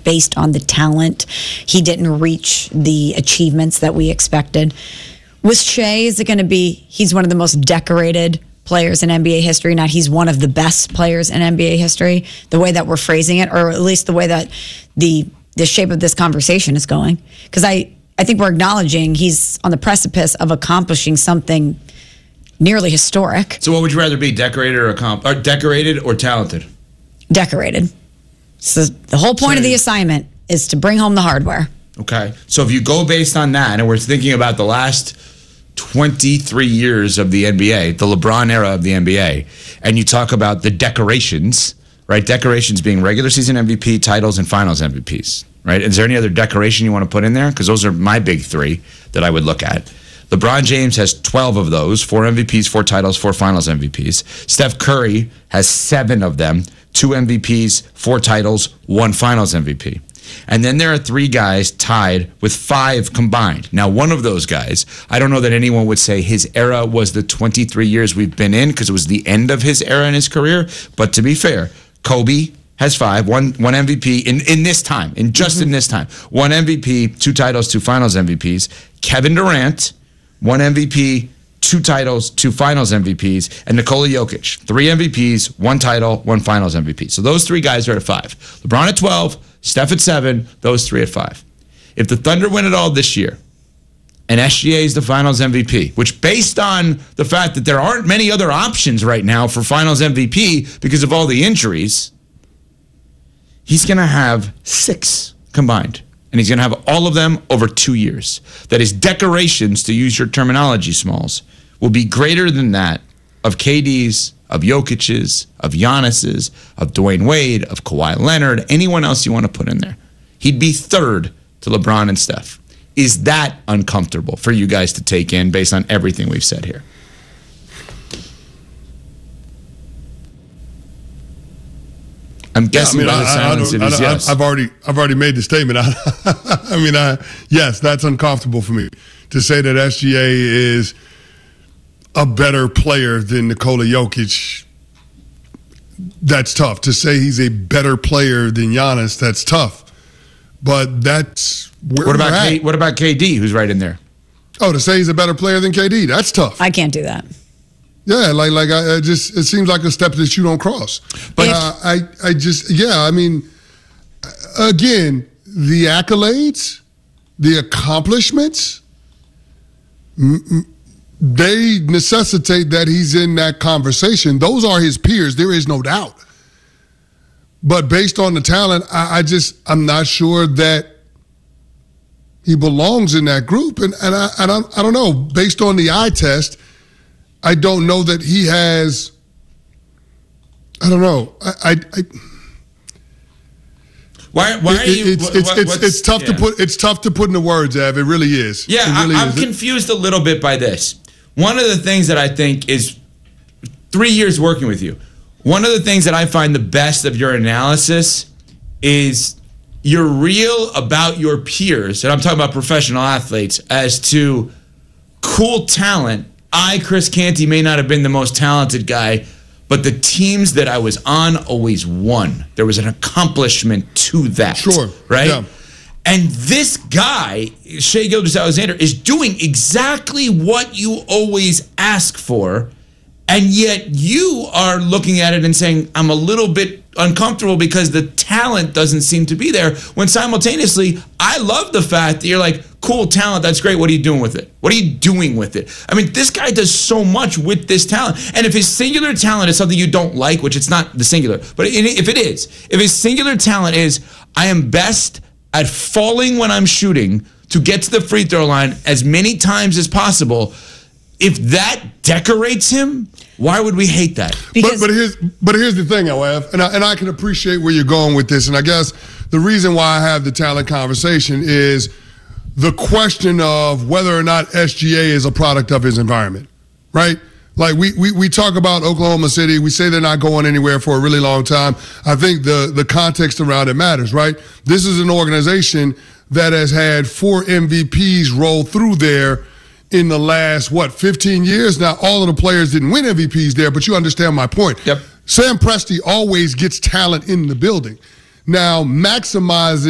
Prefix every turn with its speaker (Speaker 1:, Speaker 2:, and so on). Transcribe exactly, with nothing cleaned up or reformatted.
Speaker 1: based on the talent. He didn't reach the achievements that we expected. With Shea, is it going to be, he's one of the most decorated players in N B A history. Now, he's one of the best players in N B A history, the way that we're phrasing it, or at least the way that the the shape of this conversation is going. Because I, I think we're acknowledging he's on the precipice of accomplishing something nearly historic.
Speaker 2: So what would you rather be, decorated or, accom- or decorated or talented?
Speaker 1: Decorated. So the whole point of the assignment is to bring home the hardware.
Speaker 2: Okay. So if you go based on that, and we're thinking about the last twenty-three years of the N B A, the LeBron era of the N B A, and you talk about the decorations, right? Decorations being regular season M V P, titles, and finals M V Ps, right? Is there any other decoration you want to put in there? Because those are my big three that I would look at. LeBron James has twelve of those, four M V Ps, four titles, four finals M V Ps. Steph Curry has seven of them, two M V Ps, four titles, one finals M V P. And then there are three guys tied with five combined. Now, one of those guys, I don't know that anyone would say his era was the twenty-three years we've been in because it was the end of his era in his career. But to be fair, Kobe has five, one one M V P in, in this time, in just mm-hmm. in this time. One M V P, two titles, two finals M V Ps. Kevin Durant, one M V P, two titles, two finals M V Ps, and Nikola Jokic, three M V Ps, one title, one finals M V P. So those three guys are at five. LeBron at twelve, Steph at seven, those three at five. If the Thunder win it all this year, and S G A is the finals M V P, which based on the fact that there aren't many other options right now for finals M V P because of all the injuries, he's going to have six combined. And he's going to have all of them over two years. That his decorations, to use your terminology, Smalls, will be greater than that of K D's, of Jokic's, of Giannis's, of Dwayne Wade, of Kawhi Leonard, anyone else you want to put in there. He'd be third to LeBron and Steph. Is that uncomfortable for you guys to take in based on everything we've said here? I'm guessing yeah, I mean, by the
Speaker 3: I,
Speaker 2: silence
Speaker 3: I
Speaker 2: it is
Speaker 3: I,
Speaker 2: yes.
Speaker 3: I've already, I've already made the statement. I, I mean, I, yes, that's uncomfortable for me to say that S G A is a better player than Nikola Jokic. That's tough. To say he's a better player than Giannis, that's tough. But that's where
Speaker 2: what about
Speaker 3: we're
Speaker 2: K,
Speaker 3: at.
Speaker 2: what about K D, who's right in there?
Speaker 3: Oh, to say he's a better player than K D, that's tough.
Speaker 1: I can't do that.
Speaker 3: Yeah, like like I, I just it seems like a step that you don't cross. But uh, I I just yeah, I mean, again, the accolades, the accomplishments, they necessitate that he's in that conversation. Those are his peers. There is no doubt. But based on the talent, I, I just I'm not sure that he belongs in that group. And and I and I, I don't know. Based on the eye test, I don't know that he has. I don't know. I. I, I
Speaker 2: why? Why
Speaker 3: it,
Speaker 2: are you?
Speaker 3: It's it's,
Speaker 2: what,
Speaker 3: it's, it's tough
Speaker 2: yeah.
Speaker 3: to put. It's tough to put into words, Ev. It really is.
Speaker 2: Yeah,
Speaker 3: it really
Speaker 2: I, I'm
Speaker 3: is.
Speaker 2: confused a little bit by this. One of the things that I think is three years working with you. One of the things that I find the best of your analysis is you're real about your peers, and I'm talking about professional athletes, as to cool talent. I, Chris Canty, may not have been the most talented guy, but the teams that I was on always won. There was an accomplishment to that.
Speaker 3: Sure.
Speaker 2: Right?
Speaker 3: Yeah.
Speaker 2: And this guy, Shai Gilgeous-Alexander, is doing exactly what you always ask for, and yet you are looking at it and saying, I'm a little bit uncomfortable because the talent doesn't seem to be there, when simultaneously, I love the fact that you're like, cool talent, that's great, what are you doing with it? What are you doing with it? I mean, this guy does so much with this talent, and if his singular talent is something you don't like, which it's not the singular, but if it is, if his singular talent is, I am best at falling when I'm shooting to get to the free throw line as many times as possible, if that decorates him, why would we hate that?
Speaker 3: But, but here's but here's the thing, Oev, and I, and I can appreciate where you're going with this, and I guess the reason why I have the talent conversation is the question of whether or not S G A is a product of his environment, right? Like we, we we talk about Oklahoma City, we say they're not going anywhere for a really long time. I think the the context around it matters, right? This is an organization that has had four M V Ps roll through there in the last, what, fifteen years? Now, all of the players didn't win M V Ps there, but you understand my point.
Speaker 2: Yep.
Speaker 3: Sam Presti always gets talent in the building. Now, maximizing